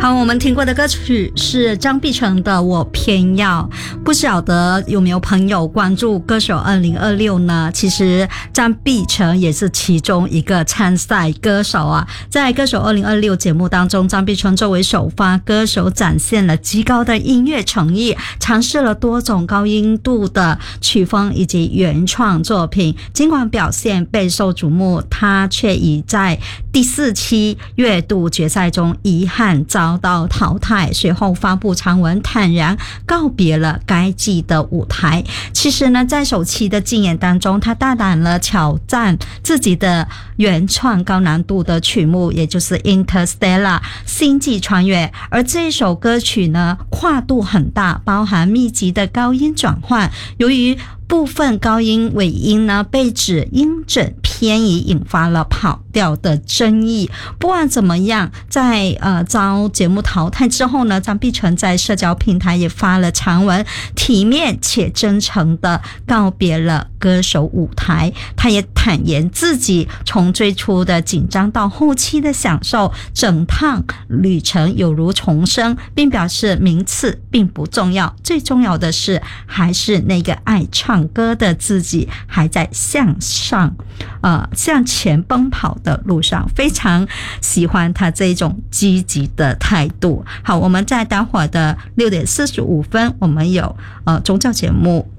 好，我们听过的歌曲是张碧晨的《我偏要》。不晓得有没有朋友关注歌手2026呢？其实张碧晨也是其中一个参赛歌手啊。在歌手2026节目当中，张碧晨作为首发歌手展现了极高的音乐诚意，尝试了多种高音度的曲风以及原创作品。尽管表现备受瞩目，他却已在第4期月度决赛中遗憾遭到淘汰，随后发布长文坦然告别了该季的舞台。其实呢，在首期的竞演当中，他大胆了挑战自己的原创高难度的曲目，也就是 Interstellar 星际穿越。而这一首歌曲呢，跨度很大，包含密集的高音转换，由于部分高音尾音呢被指音准偏移，引发了跑调的争议。不管怎么样，在遭节目淘汰之后呢，张碧晨在社交平台也发了长文，体面且真诚的告别了歌手舞台。他也坦言自己从最初的紧张到后期的享受，整趟旅程有如重生，并表示名次并不重要，最重要的是还是那个爱唱歌的自己还在向前奔跑的路上。非常喜欢他这种积极的态度。好，我们在待会儿的6点45分，我们有宗教节目